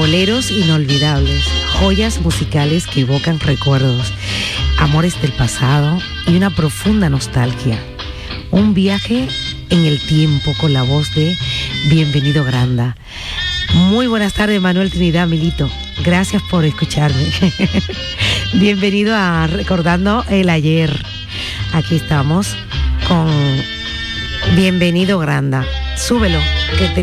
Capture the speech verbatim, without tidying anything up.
boleros inolvidables, joyas musicales que evocan recuerdos, amores del pasado y una profunda nostalgia. Un viaje en el tiempo con la voz de Bienvenido Granda. Muy buenas tardes, Manuel Trinidad, Milito. Gracias por escucharme. Bienvenido a Recordando el Ayer. Aquí estamos con Bienvenido Granda. Súbelo, que te